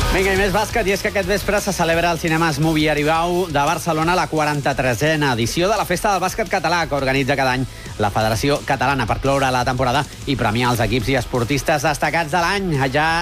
Vinga, i més bàsquet, i és que aquest vespre se celebra al Cinemes Movie Aribau de Barcelona la 43a edició de la Festa del Bàsquet Català, que organitza cada any la Federació Catalana per cloure la temporada i premiar els equips i esportistes destacats de l'any.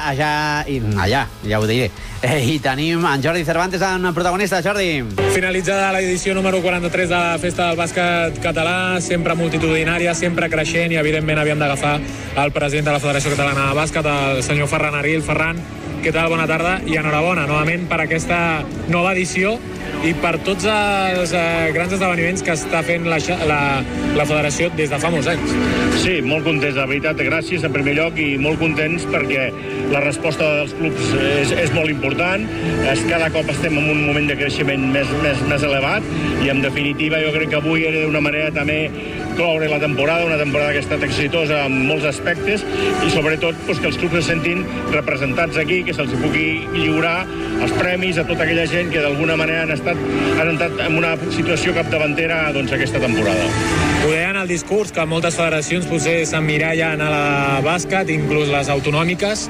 Allà, ja ho diré. I tenim en Jordi Cervantes, en protagonista. Jordi. Finalitzada l'edició número 43 de la Festa del Bàsquet Català, sempre multitudinària, sempre creixent, i evidentment havíem d'agafar el president de la Federació Catalana de Bàsquet, el senyor Ferran Aril. Ferran, què tal? Bona tarda i enhorabona novament per aquesta nova edició i per tots els grans esdeveniments que està fent la Federació des de fa molts anys. Sí, molt contents, de veritat, gràcies en primer lloc, i molt contents perquè la resposta dels clubs és molt important. Cada cop estem en un moment de creixement més elevat i en definitiva jo crec que avui era d'una manera també cloure la temporada, una temporada que ha estat exitosa en molts aspectes i sobretot que els clubs se sentin representats aquí, que se'ls pugui lliurar els premis a tota aquella gent que d'alguna manera han estat en una situació capdavantera aquesta temporada. Ho deien al discurs, que moltes federacions potser s'emmirallen a la bàsquet, inclús les autonòmiques.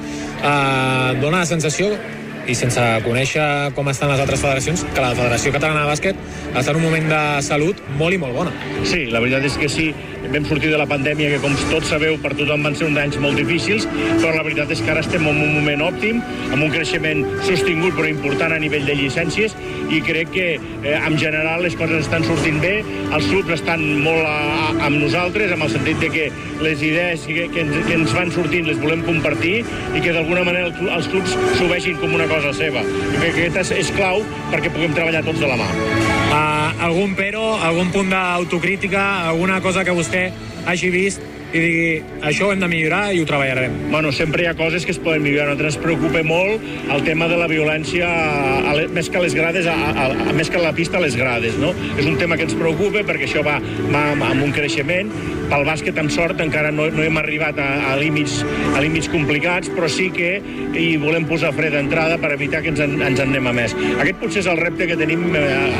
Dóna la sensació, i sense conèixer com estan les altres federacions, que la Federació Catalana de Bàsquet està en un moment de salut molt i molt bona. Sí, la veritat és que sí. Vam sortir de la pandèmia, que com tots sabeu per tothom van ser uns anys molt difícils, però la veritat és que ara estem en un moment òptim, amb un creixement sostingut però important a nivell de llicències, i crec que en general les coses estan sortint bé, els clubs estan molt amb nosaltres, amb el sentit de que les idees que ens van sortint les volem compartir i que d'alguna manera els clubs s'ho vegin com una cosa seva. I crec que aquest és clau perquè puguem treballar tots de la mà. Algun però, algun punt d'autocrítica, alguna cosa que vostè hagi vist i digui, això ho hem de millorar i ho treballarem? Bueno, sempre hi ha coses que es poden millorar. A nosaltres ens preocupa molt el tema de la violència, més que a les grades, més que a la pista, a les grades, no? És un tema que ens preocupa perquè això va amb un creixement. Pel bàsquet, amb sort, encara no hem arribat a límits complicats, però sí que hi volem posar fre d'entrada per evitar que ens en anem a més. Aquest potser és el repte que tenim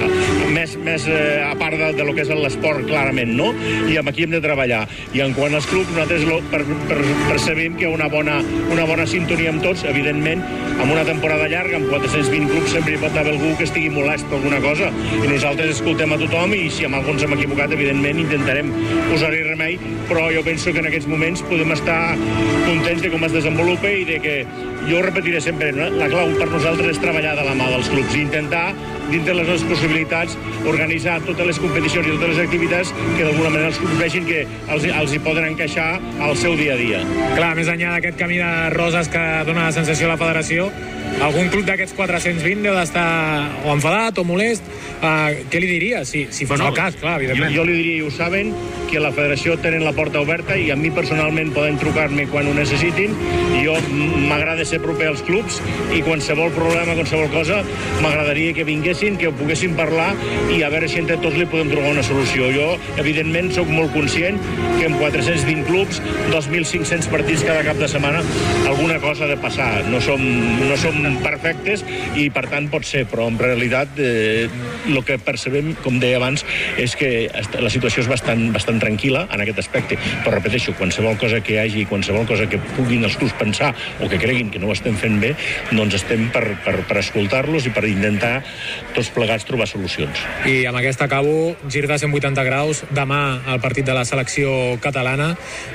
més a part de lo que és l'esport, clarament, no? I aquí hem de treballar. I en quant als clubs, nosaltres percebem que hi ha una bona sintonia amb tots. Evidentment, amb una temporada llarga, amb 420 clubs, sempre hi pot haver algú que estigui molest per alguna cosa, i nosaltres escoltem a tothom, i si amb alguns hem equivocat, evidentment intentarem posar-hi remei, però jo penso que en aquests moments podem estar contents de com es desenvolupa i de que, jo ho repetiré sempre, la clau per nosaltres és treballar de la mà dels clubs i intentar, dintre les nostres possibilitats, organitzar totes les competicions i totes les activitats que d'alguna manera els clubs vegin que els hi poden encaixar al seu dia a dia. Clar, més enllà d'aquest camí de roses que dona la sensació a la federació, algun club d'aquests 420 deu d'estar o enfadat o molest. Què li diria, si fos el cas, clar, evidentment? Jo li diria, i ho saben, que a la federació tenen la porta oberta i a mi personalment poden trucar-me quan ho necessitin. Jo m'agrada ser proper als clubs i qualsevol problema, qualsevol cosa, m'agradaria que vinguessin, que ho poguessin parlar i a veure si entre tots li podem trobar una solució. Jo, evidentment, sóc molt conscient que amb 420 clubs, 2.500 partits cada cap de setmana, alguna cosa ha de passar. No som perfectes i, per tant, pot ser, però en realitat el que percebem, com deia abans, és que la situació és bastant tranquil·la en aquest aspecte. Però repeteixo, qualsevol cosa que hi hagi, qualsevol cosa que puguin els clubs pensar o que creguin que no ho estem fent bé, doncs estem per escoltar-los i per intentar tots plegats trobar solucions. I amb aquesta acabo, gir de 180 graus, demà el partit de la selecció catalana,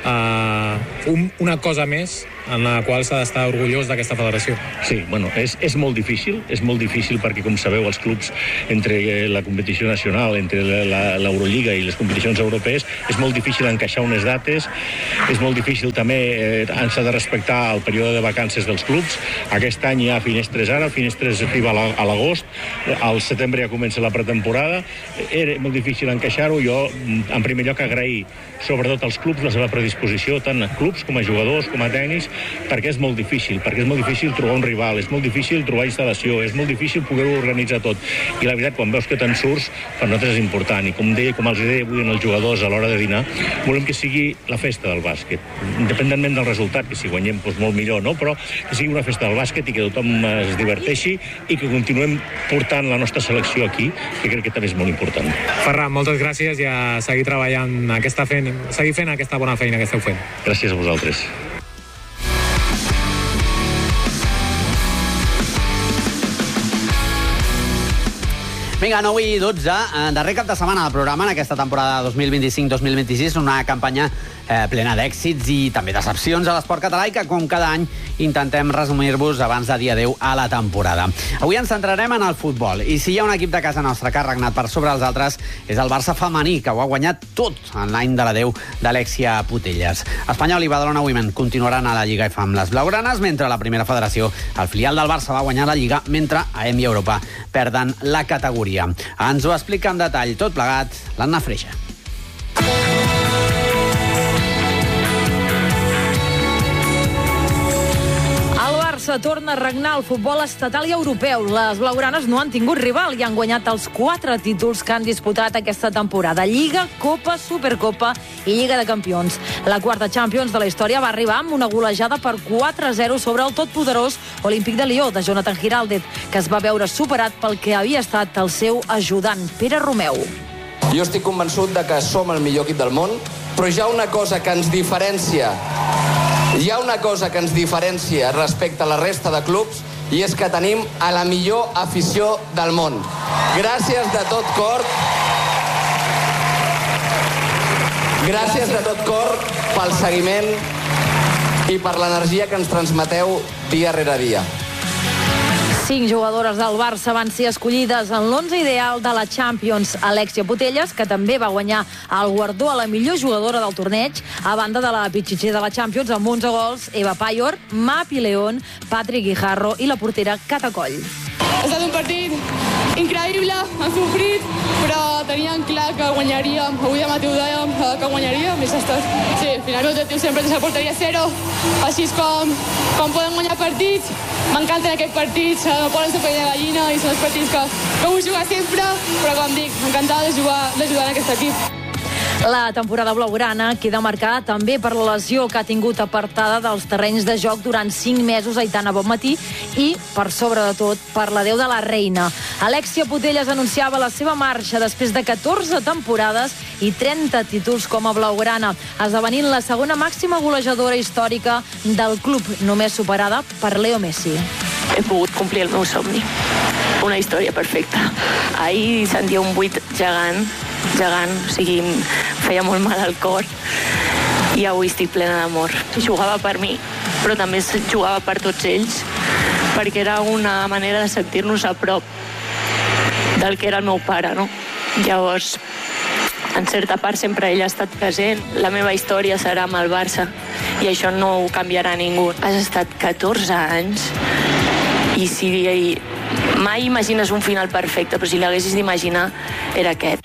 una cosa més en la qual s'ha d'estar orgullós d'aquesta federació. Sí, bueno, és molt difícil perquè, com sabeu, els clubs, entre la competició nacional, entre l'Eurolliga i les competicions europees, és molt difícil encaixar unes dates, és molt difícil també, s'ha de respectar el període de vacances dels clubs. Aquest any hi ha finestres ara, finestres arriba a l'agost, al setembre ja comença la pretemporada, era molt difícil encaixar-ho. Jo, en primer lloc, agrair sobretot als clubs la seva predisposició, tant a clubs com a jugadors, com a tècnics, perquè és molt difícil trobar un rival, és molt difícil trobar instal·lació, és molt difícil poder-ho organitzar tot. I la veritat, quan veus que te'n surts, per nosaltres és important. I com els deia avui als jugadors a l'hora de dinar, volem que sigui la festa del bàsquet, independentment del resultat, que si guanyem molt millor, no? Però que sigui una festa del bàsquet i que tothom es diverteixi i que continuem portant la nostra selecció aquí, que crec que també és molt important. Ferran, moltes gràcies i a seguir treballant, seguir fent aquesta bona feina que esteu fent. Gràcies a vosaltres. Vinga, 9 i 12, darrer cap de setmana del programa en aquesta temporada 2025-2026, una campanya plena d'èxits i també decepcions a l'esport català i que, com cada any, intentem resumir-vos abans de dir adeu a la temporada. Avui ens centrarem en el futbol i si hi ha un equip de casa nostra que ha regnat per sobre els altres és el Barça femení, que ho ha guanyat tot en l'any de l'adeu d'Alexia Putellas. Espanyol i Badalona Women continuaran a la Lliga F amb les blaugranes, mentre a la primera federació el filial del Barça va guanyar la Lliga, mentre a EM i Europa perden la categoria. Ens ho explica en detall tot plegat l'Anna Freixa. Barça torna a regnar el futbol estatal i europeu. Les blaugranes no han tingut rival i han guanyat els 4 títols que han disputat aquesta temporada: Lliga, Copa, Supercopa i Lliga de Campions. La quarta Champions de la història va arribar amb una golejada per 4-0 sobre el totpoderós Olímpic de Lió, de Jonathan Giraldez, que es va veure superat pel que havia estat el seu ajudant, Pere Romeu. Jo estic convençut de que som el millor equip del món, però hi ha una cosa que ens diferencia respecte a la resta de clubs, i és que tenim a la millor afició del món. Gràcies de tot cor pel seguiment i per l'energia que ens transmeteu dia rere dia. 5 jugadores del Barça van ser escollides en l'11 ideal de la Champions. Alexia Putellas, que també va guanyar el guardó a la millor jugadora del torneig, a banda de la pitxitxer de la Champions amb 11 gols, Eva Payor, Mapi León, Patrick Guijarro i la portera Cata Coll. Ha estat un partit increïble, hem sofrit, però teníem clar que guanyaríem. Avui demà ho dèiem que guanyaríem i s'ha estat. Sí, al final l'objectiu sempre és la porteria 0, així és com podem guanyar partits. M'encanten aquests partits, no poden ser pell de gallina i són els partits que vull jugar sempre, però com dic, encantada d'ajudar en aquest equip. La temporada blaugrana queda marcada també per la lesió que ha tingut apartada dels terrenys de joc durant 5 mesos Aitana Bonmatí i, per sobre de tot, per l'adeu de la reina. Alexia Putellas anunciava la seva marxa després de 14 temporades i 30 títols com a blaugrana, esdevenint la segona màxima golejadora històrica del club, només superada per Leo Messi. He pogut complir el meu somni. Una història perfecta. Ahir sentia un buit gegant, o sigui, feia molt mal al cor, i avui estic plena d'amor. Jugava per mi, però també jugava per tots ells, perquè era una manera de sentir-nos a prop del que era el meu pare, no? Llavors, en certa part sempre ell ha estat present. La meva història serà amb el Barça i això no ho canviarà ningú. Has estat 14 anys i si mai imagines un final perfecte, però si l'haguessis d'imaginar era aquest.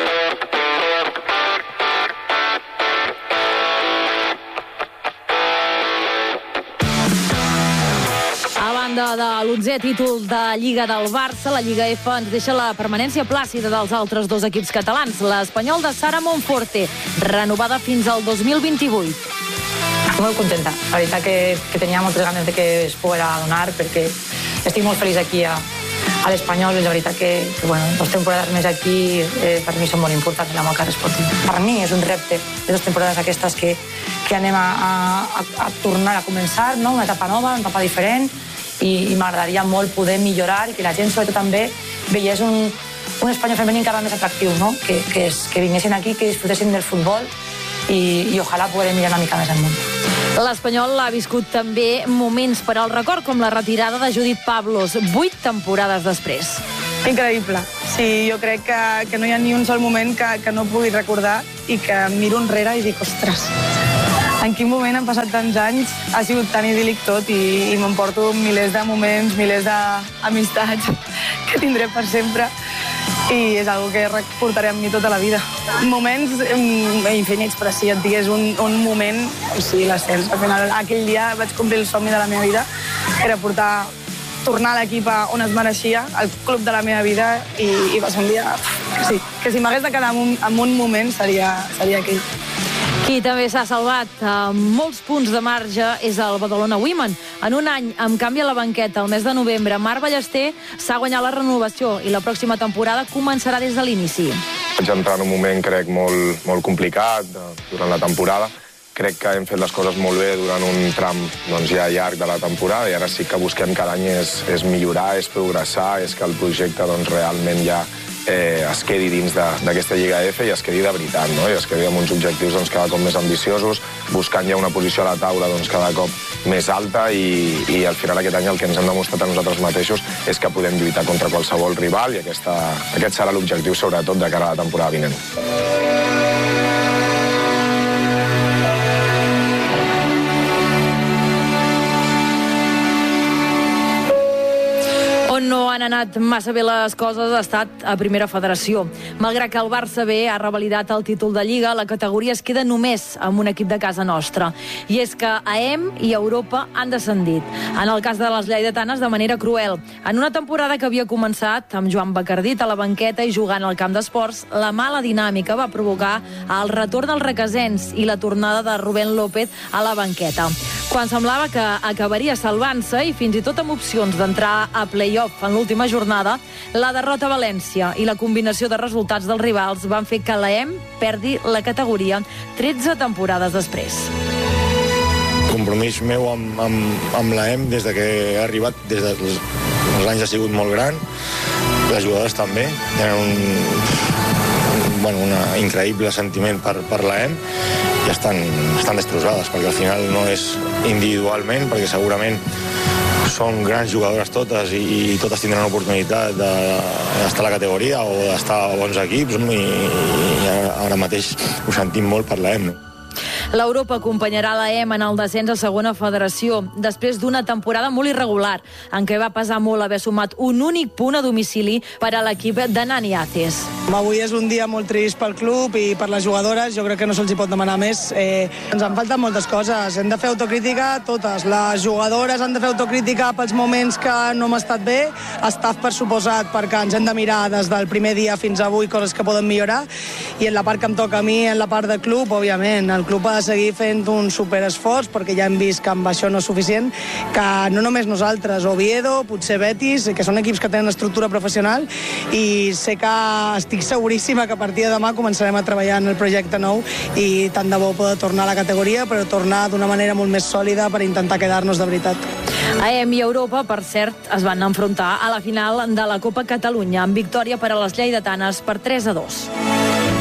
De l'11è títol de Lliga del Barça, la Lliga F ens deixa la permanència plàcida dels altres 2 equips catalans. L'Espanyol de Sara Monforte, renovada fins al 2028. Molt contenta. La veritat que tenia moltes ganes de que es poguera donar, perquè estic molt feliç aquí a l'Espanyol, i la veritat que 2 temporades més aquí per mi són molt importants en la meva carrera esportiva. Per mi és un repte de 2 temporades aquestes que anem a tornar a començar, no? Una etapa nova, una etapa diferent, i m'agradaria molt poder millorar i que la gent, sobretot també, veiés un espanyol femení encara més atractiu, no? Que vinguessin aquí, que disfrutessin del futbol i ojalà poder millorar una mica més el món. L'Espanyol ha viscut també moments per al record, com la retirada de Judit Pablos, 8 temporades després. Increïble. Sí, jo crec que no hi ha ni un sol moment que no pugui recordar i que miro enrere i dic, ostres, en quin moment han passat tants anys, ha sigut tan idíl·lic tot i m'emporto milers de moments, milers d'amistats que tindré per sempre i és una que portaré amb mi tota la vida. Moments infinits, però si et digués un moment, o sigui, l'ascens. Al final, aquell dia vaig complir el somni de la meva vida, era tornar a l'equip on es mereixia, al club de la meva vida, i va ser un dia que si m'hagués de quedar amb un moment seria aquell. Qui també s'ha salvat amb molts punts de marge és el Badalona Women. En un any, amb canvi a la banqueta, el mes de novembre, Marc Ballester s'ha guanyat la renovació i la pròxima temporada començarà des de l'inici. Vaig entrar en un moment, crec, molt complicat durant la temporada crec que hem fet les coses molt bé durant un tram ja llarg de la temporada i ara sí que busquem cada any és millorar, és progressar, és que el projecte realment ja es quedi dins d'aquesta Lliga F i es quedi de veritat, no? I es quedi amb uns objectius cada cop més ambiciosos, buscant ja una posició a la taula cada cop més alta i al final aquest any el que ens hem demostrat a nosaltres mateixos és que podem lluitar contra qualsevol rival i aquest serà l'objectiu sobretot de cara a la temporada vinent. On no han anat massa bé les coses ha estat a Primera Federació. Malgrat que el Barça B ha revalidat el títol de Lliga, la categoria es queda només amb un equip de casa nostra. I és que AEM i Europa han descendit. En el cas de les lleidatanes, de manera cruel. En una temporada que havia començat amb Joan Bacardit a la banqueta i jugant al camp d'esports, la mala dinàmica va provocar el retorn dels requesens i la tornada de Rubén López a la banqueta. Quan semblava que acabaria salvant-se i fins i tot amb opcions d'entrar a play-off en l'última jornada, la derrota a València i la combinació de resultats dels rivals van fer que l'AEM perdi la categoria 13 temporades després. El compromís meu amb l'AEM des que he arribat, des dels anys ha sigut molt gran, les jugadores també, tenen un increïble sentiment per l'AEM i estan destrossades, perquè al final no és individualment, perquè segurament són grans jugadores totes i totes tindran l'oportunitat d'estar a la categoria o d'estar a bons equips i ara mateix ho sentim molt per l'AEM. L'Europa acompanyarà l'AEM en el descens a segona federació, després d'una temporada molt irregular, en què va pesar molt haver sumat un únic punt a domicili per a l'equip de Nani Aces. Avui és un dia molt trist pel club i per les jugadores, jo crec que no se'ls pot demanar més. Ens en falten moltes coses, hem de fer autocrítica totes. Les jugadores han de fer autocrítica pels moments que no hem estat bé, staff per suposat, perquè ens hem de mirar des del primer dia fins avui coses que poden millorar, i en la part que em toca a mi, en la part del club, òbviament, el club ha de seguir fent un superesforç, perquè ja hem vist que amb això no és suficient, que no només nosaltres, Oviedo, potser Betis, que són equips que tenen estructura professional, i sé que estic seguríssima que a partir de demà començarem a treballar en el projecte nou i tant de bo poder tornar a la categoria, però tornar d'una manera molt més sòlida per intentar quedar-nos de veritat. AEM i Europa, per cert, es van enfrontar a la final de la Copa Catalunya amb victòria per a les lleidatanes per 3-2.